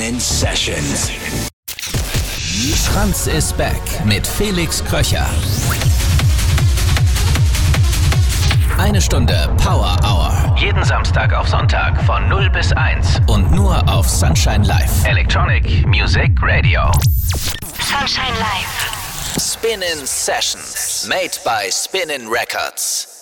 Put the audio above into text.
Spinnin' Sessions. Franz ist back mit Felix Kröcher. Eine Stunde Power Hour. Jeden Samstag auf Sonntag von 0 bis 1 und nur auf Sunshine Live. Electronic Music Radio. Sunshine Live. Spinnin' Sessions. Made by Spinnin' Records.